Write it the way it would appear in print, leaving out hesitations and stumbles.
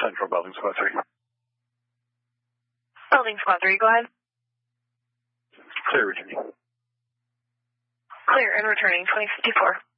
Central, Building Squad 3. Building Squad 3, go ahead. Clear returning. Clear and returning, 2054.